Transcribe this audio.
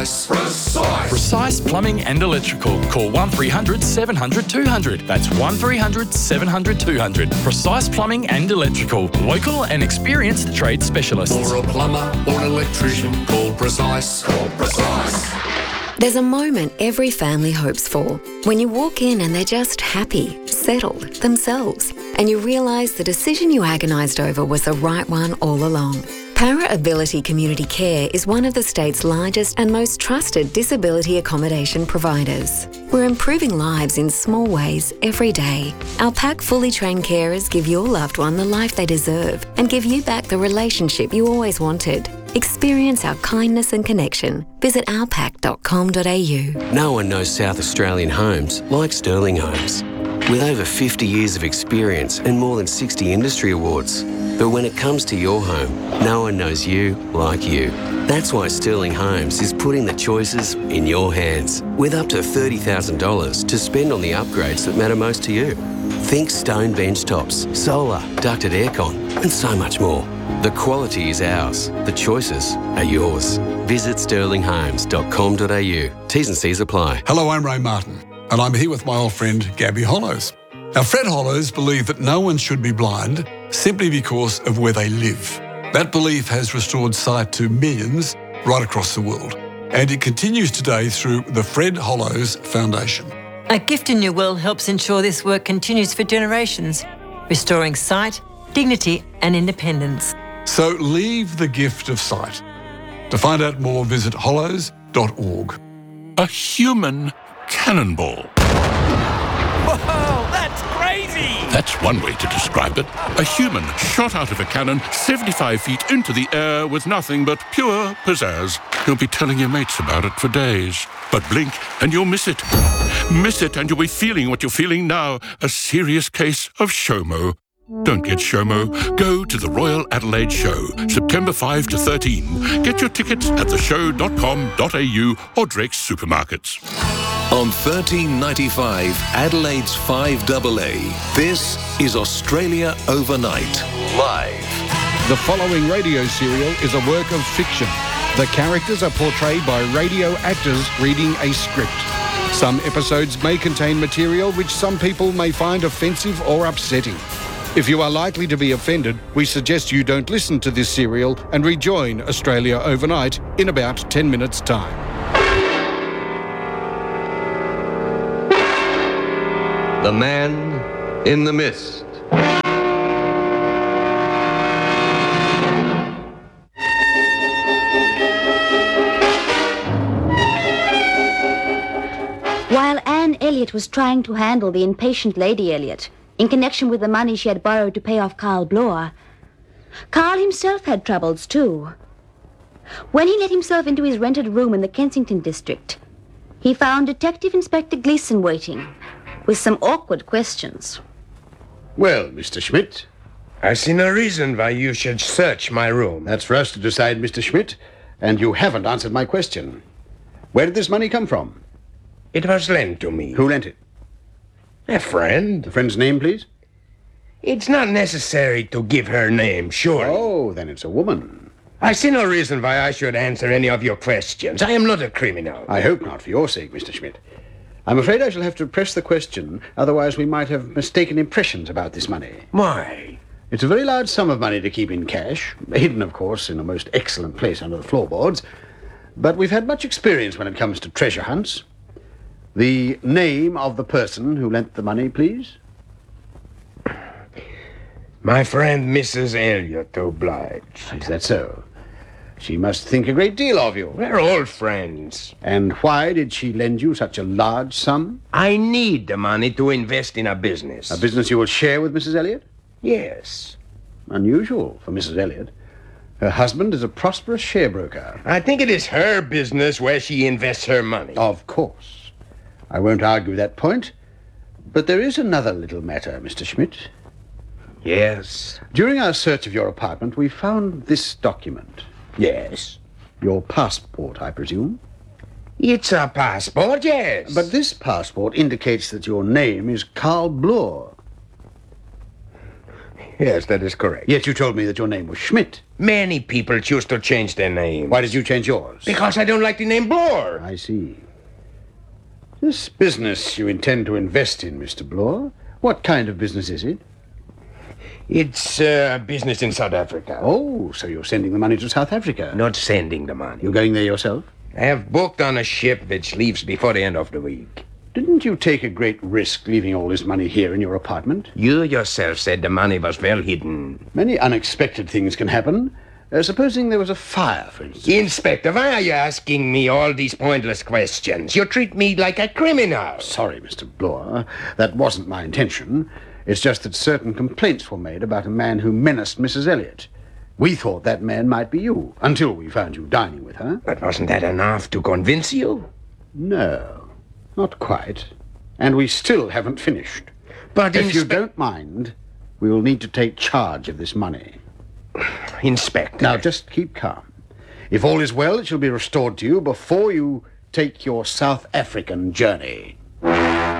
Precise. Precise. Precise Plumbing and Electrical. Call 1300 700 200. That's 1300 700 200. Precise Plumbing and Electrical. Local and experienced trade specialists. For a plumber or an electrician, call Precise. Call Precise. There's a moment every family hopes for. When you walk in and they're just happy, settled, themselves, and you realise the decision you agonised over was the right one all along. Para Ability Community Care is one of the state's largest and most trusted disability accommodation providers. We're improving lives in small ways every day. Our PAC fully trained carers give your loved one the life they deserve and give you back the relationship you always wanted. Experience our kindness and connection. Visit ourpac.com.au. No one knows South Australian homes like Sterling Homes. With over 50 years of experience and more than 60 industry awards. But when it comes to your home, no one knows you like you. That's why Sterling Homes is putting the choices in your hands, with up to $30,000 to spend on the upgrades that matter most to you. Think stone bench tops, solar, ducted aircon, and so much more. The quality is ours. The choices are yours. Visit sterlinghomes.com.au. T's and C's apply. Hello, I'm Ray Martin, and I'm here with my old friend Gabby Hollows. Now, Fred Hollows believed that no one should be blind simply because of where they live. That belief has restored sight to millions right across the world, and it continues today through the Fred Hollows Foundation. A gift in your will helps ensure this work continues for generations, restoring sight, dignity and independence. So leave the gift of sight. To find out more, visit hollows.org. A human cannonball. Whoa, that's crazy! That's one way to describe it. A human shot out of a cannon 75 feet into the air with nothing but pure pizzazz. You'll be telling your mates about it for days. But blink and you'll miss it. Miss it and you'll be feeling what you're feeling now. A serious case of SHOMO. Don't get SHOMO. Go to the Royal Adelaide Show, September 5 to 13. Get your tickets at theshow.com.au or Drake's Supermarkets. On 1395 Adelaide's 5AA, this is Australia Overnight. Live. The following radio serial is a work of fiction. The characters are portrayed by radio actors reading a script. Some episodes may contain material which some people may find offensive or upsetting. If you are likely to be offended, we suggest you don't listen to this serial and rejoin Australia Overnight in about 10 minutes' time. The Man in the Mist. While Anne Elliot was trying to handle the impatient Lady Elliot in connection with the money she had borrowed to pay off Carl Bloor, Carl himself had troubles too. When he let himself into his rented room in the Kensington district, he found Detective Inspector Gleeson waiting with some awkward questions. Well, Mr. Schmidt, I see no reason why you should search my room. That's for us to decide, Mr. Schmidt, and you haven't answered my question. Where did this money come from? It was lent to me. Who lent it? A friend. The friend's name, please? It's not necessary to give her name, surely. Oh, then it's a woman. I see no reason why I should answer any of your questions. I am not a criminal. I hope not, for your sake, Mr. Schmidt. I'm afraid I shall have to press the question, otherwise we might have mistaken impressions about this money. Why? It's a very large sum of money to keep in cash, hidden, of course, in a most excellent place under the floorboards. But we've had much experience when it comes to treasure hunts. The name of the person who lent the money, please? My friend Mrs. Elliot, obliged. Is that so? She must think a great deal of you. We're old friends. And why did she lend you such a large sum? I need the money to invest in a business. A business you will share with Mrs. Elliot? Yes. Unusual for Mrs. Elliot. Her husband is a prosperous sharebroker. I think it is her business where she invests her money. Of course. I won't argue that point. But there is another little matter, Mr. Schmidt. Yes? During our search of your apartment, we found this document. Yes? Your passport, I presume? It's a passport, yes. But this passport indicates that your name is Carl Bloor. Yes, that is correct. Yet you told me that your name was Schmidt. Many people choose to change their name. Why did you change yours? Because I don't like the name Bloor. I see. This business you intend to invest in, Mr. Bloor, what kind of business is it? It's business in South Africa. Oh, so you're sending the money to South Africa? Not sending the money. You're going there yourself? I have booked on a ship which leaves before the end of the week. Didn't you take a great risk leaving all this money here in your apartment? You yourself said the money was well hidden. Many unexpected things can happen. Supposing there was a fire, for instance. Inspector, why are you asking me all these pointless questions? You treat me like a criminal. Sorry, Mr. Bloor. That wasn't my intention. It's just that certain complaints were made about a man who menaced Mrs. Elliot. We thought that man might be you, until we found you dining with her. But wasn't that enough to convince you? No, not quite. And we still haven't finished. But if you don't mind, we will need to take charge of this money. Inspector. Now, just keep calm. If all is well, it shall be restored to you before you take your South African journey.